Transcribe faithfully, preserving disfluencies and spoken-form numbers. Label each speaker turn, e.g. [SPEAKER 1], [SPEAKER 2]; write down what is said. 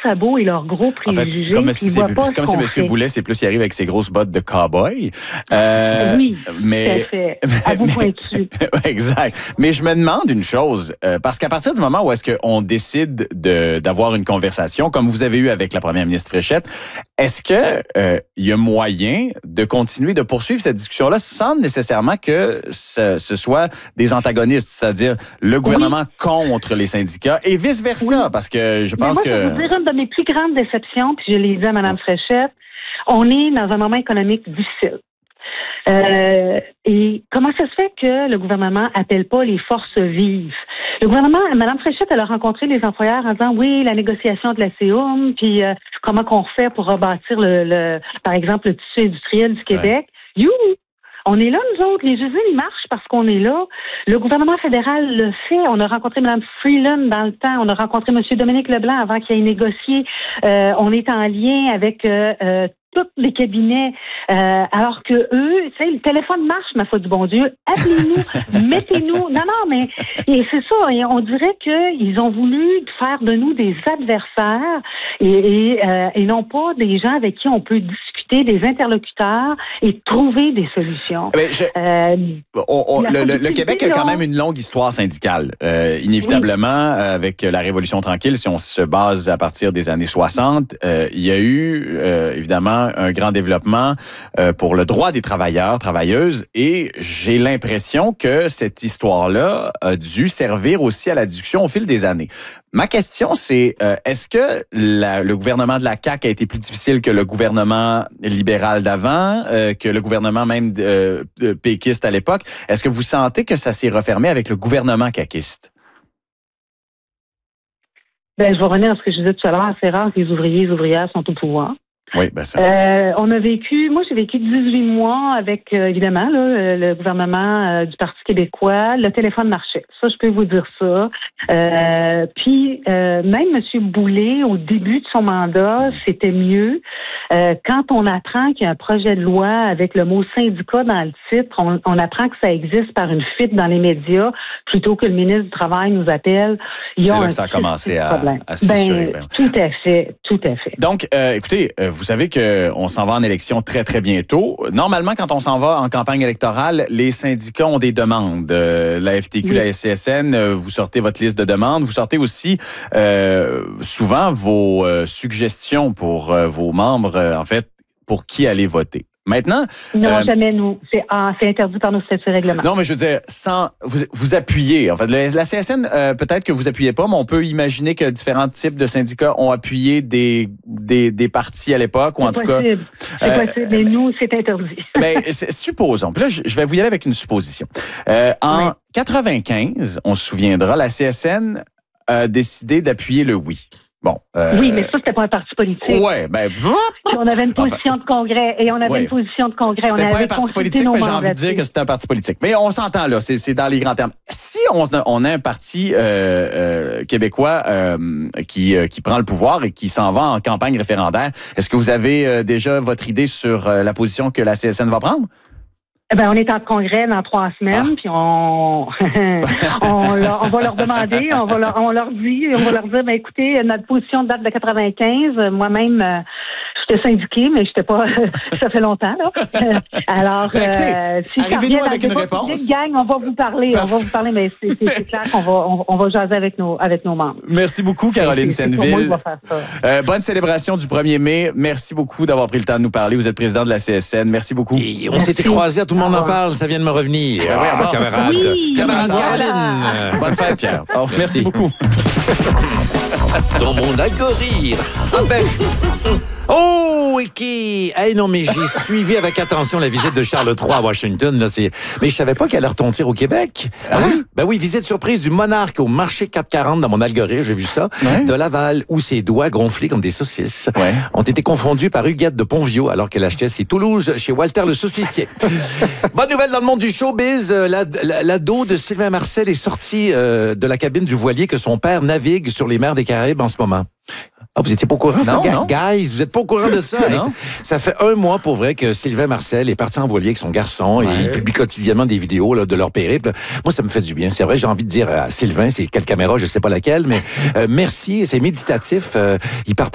[SPEAKER 1] sabots et leurs gros préjugés. En fait,
[SPEAKER 2] c'est comme, si, c'est, c'est comme si M.
[SPEAKER 1] fait.
[SPEAKER 2] Boulet, c'est plus, il arrive avec ses grosses bottes de cow-boy. Euh,
[SPEAKER 1] oui,
[SPEAKER 2] mais,
[SPEAKER 1] tout à fait. À vous pointu.
[SPEAKER 2] Exact. Mais je me demande une chose, euh, parce qu'à partir du moment où est-ce qu'on décide de, d'avoir une conversation, comme vous avez eu avec la première ministre Fréchette, est-ce que euh, il y a moyen de continuer de poursuivre cette discussion-là sans nécessairement que ce, ce soit des antagonistes, c'est-à-dire le gouvernement oui. contre les syndicats et vice-versa, oui. parce que je pense
[SPEAKER 1] moi,
[SPEAKER 2] que...
[SPEAKER 1] Je vais vous dire une de mes plus grandes déceptions, puis je l'ai dit à Mme Fréchette, on est dans un moment économique difficile. Euh, et comment ça se fait que le gouvernement appelle pas les forces vives? Le gouvernement, Mme Fréchette, elle a rencontré les employeurs en disant oui, la négociation de la C O M, puis euh, comment qu'on fait pour rebâtir le, le, par exemple, le tissu industriel du Québec. Ouais. You! On est là, nous autres. Les usines marchent parce qu'on est là. Le gouvernement fédéral le fait. On a rencontré Mme Freeland dans le temps. On a rencontré M. Dominique Leblanc avant qu'il ait négocié. Euh, on est en lien avec euh, euh, tous les cabinets, euh, alors que eux, tu sais, le téléphone marche, ma foi du bon Dieu. Appelez-nous, mettez-nous. Non, non, mais et c'est ça. Et on dirait qu'ils ont voulu faire de nous des adversaires et, et, euh, et non pas des gens avec qui on peut discuter, des interlocuteurs et trouver des solutions.
[SPEAKER 2] Mais je, euh, on, on, le, le, le Québec a quand même une longue histoire syndicale. Euh, inévitablement, oui. avec la Révolution tranquille, si on se base à partir des années soixante, euh, il y a eu euh, évidemment un grand développement euh, pour le droit des travailleurs, travailleuses, et j'ai l'impression que cette histoire-là a dû servir aussi à la discussion au fil des années. Ma question, c'est euh, est-ce que la, le gouvernement de la C A Q a été plus difficile que le gouvernement libéral d'avant, euh, que le gouvernement même euh, péquiste à l'époque? Est-ce que vous sentez que ça s'est refermé avec le gouvernement caquiste?
[SPEAKER 1] Ben, je vais revenir à ce que je disais tout à l'heure. C'est rare que les ouvriers et les ouvrières sont au pouvoir.
[SPEAKER 2] Oui, ben ça.
[SPEAKER 1] Euh, on a vécu, moi j'ai vécu dix-huit mois avec, euh, évidemment, là, le gouvernement euh, du Parti québécois. Le téléphone marchait. Ça, je peux vous dire ça. Euh, puis, euh, même M. Boulet, au début de son mandat, c'était mieux. Euh, quand on apprend qu'il y a un projet de loi avec le mot syndicat dans le titre, on, on apprend que ça existe par une fuite dans les médias, plutôt que le ministre du Travail nous appelle. Il y a
[SPEAKER 2] C'est là
[SPEAKER 1] un
[SPEAKER 2] que ça a commencé à, à se
[SPEAKER 1] ben,
[SPEAKER 2] fissurer. Ben.
[SPEAKER 1] Tout à fait, tout à fait.
[SPEAKER 2] Donc, euh, écoutez, euh, vous savez qu'on s'en va en élection très, très bientôt. Normalement, quand on s'en va en campagne électorale, les syndicats ont des demandes. Euh, la F T Q, oui. La S C S N, euh, vous sortez votre liste de demandes. Vous sortez aussi euh, souvent vos euh, suggestions pour euh, vos membres, euh, en fait, pour qui aller voter. Maintenant...
[SPEAKER 1] Non,
[SPEAKER 2] euh,
[SPEAKER 1] jamais nous. C'est, ah, c'est interdit par nos statuts règlements.
[SPEAKER 2] Non, mais je veux dire, sans vous, vous appuyez. En fait, le, la C S N, euh, peut-être que vous appuyez pas, mais on peut imaginer que différents types de syndicats ont appuyé des des, des partis à l'époque, ou en
[SPEAKER 1] c'est
[SPEAKER 2] tout
[SPEAKER 1] possible.
[SPEAKER 2] cas...
[SPEAKER 1] C'est euh, possible, mais nous, c'est interdit.
[SPEAKER 2] Ben, c'est, supposons. Puis là, je, je vais vous y aller avec une supposition. Euh, en oui. quatre-vingt-quinze, on se souviendra, la C S N a décidé d'appuyer le oui. Bon, euh,
[SPEAKER 1] oui, mais ça, c'était pas un parti politique.
[SPEAKER 2] Ouais, ben...
[SPEAKER 1] Puis on avait une position
[SPEAKER 2] enfin,
[SPEAKER 1] de congrès, et on avait ouais. une position de congrès.
[SPEAKER 2] C'était
[SPEAKER 1] on
[SPEAKER 2] pas
[SPEAKER 1] avait
[SPEAKER 2] un parti politique, mais j'ai envie de dire que c'était un parti politique. Mais on s'entend, là, c'est, c'est dans les grands termes. Si on, on a un parti euh, euh, québécois euh, qui, euh, qui prend le pouvoir et qui s'en va en campagne référendaire, est-ce que vous avez euh, déjà votre idée sur euh, la position que la C S N va prendre?
[SPEAKER 1] Eh ben, on est en congrès dans trois semaines, ah. puis on, on, leur, on va leur demander, on va leur, on leur dit, on va leur dire, ben écoutez, notre position date de quatre-vingt-quinze. Moi-même, euh, j'étais syndiquée, mais j'étais pas, ça fait longtemps là. Alors,
[SPEAKER 2] ben, écoutez,
[SPEAKER 1] euh, si
[SPEAKER 2] arrivez-nous avec une réponse.
[SPEAKER 1] Public, gang, on va vous parler, Parfait. on va vous parler, mais c'est, c'est, c'est clair qu'on va, on, on va jaser avec nos, avec nos membres.
[SPEAKER 2] Merci beaucoup, Caroline c'est, Senneville. C'est pour moi, je vais faire ça. Euh, bonne célébration du premier mai. Merci beaucoup d'avoir pris le temps de nous parler. Vous êtes président de la C S N. Merci beaucoup.
[SPEAKER 3] Et on s'était croisés à tout le monde en parle, ça vient de me revenir.
[SPEAKER 2] Ah, oui, ah,
[SPEAKER 3] camarade.
[SPEAKER 1] Oui,
[SPEAKER 3] camarade Caroline.
[SPEAKER 2] Voilà. Bonne fête, Pierre. Oh, merci. merci beaucoup.
[SPEAKER 3] Dans mon algorithme. Ah ben. Oh, et qui... Hey, non, mais j'ai suivi avec attention la visite de Charles trois à Washington. Là, c'est... Mais je savais pas qu'elle allait retentir au Québec. Ah oui? Ben oui, visite surprise du monarque au marché quatre cent quarante dans mon algorithme, j'ai vu ça, ouais. de Laval, où ses doigts gonflés comme des saucisses ouais. ont été confondus par Huguette de Pontvio alors qu'elle achetait ses Toulouse chez Walter le saucissier. Bonne nouvelle dans le monde du showbiz. La, la, l'ado de Sylvain Marcel est sorti euh, de la cabine du voilier que son père navigue sur les mers des Caraïbes en ce moment. Ah, vous étiez pas au courant, ça,
[SPEAKER 2] non.
[SPEAKER 3] guys? Vous êtes pas au courant de ça? ça? Ça fait un mois, pour vrai, que Sylvain Marcel est parti en voilier avec son garçon ouais. et il publie quotidiennement des vidéos là, de leur périple. Moi, ça me fait du bien. C'est vrai, j'ai envie de dire à Sylvain, c'est quelle caméra, je sais pas laquelle, mais euh, merci, c'est méditatif. Euh, il partage